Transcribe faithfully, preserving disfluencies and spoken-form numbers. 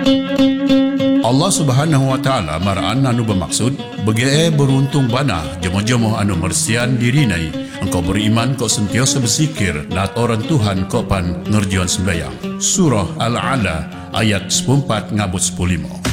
Allah Subhanahu wa taala maraan anu bermaksud begae beruntung bana jemo-jemo anu mersian dirinai engkau beriman kau sentiasa berzikir nat orang Tuhan kau pan ngerjuan sembahyang. Surah Al-Ala ayat sepuluh empat ngabut sepuluh lima.